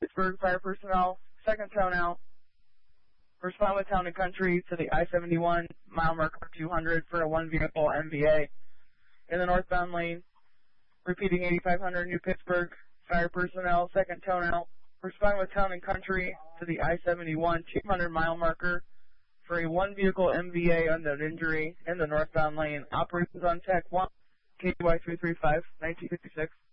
Pittsburgh fire personnel, second town out. Respond with Town and Country to the I-71 mile marker 200 for a one vehicle MVA in the northbound lane. Repeating 8500 New Pittsburgh fire personnel, second town out. Respond with Town and Country to the I-71 200 mile marker for a one vehicle MVA unknown injury in the northbound lane. Operations on Tech 1, KY 335, 1956.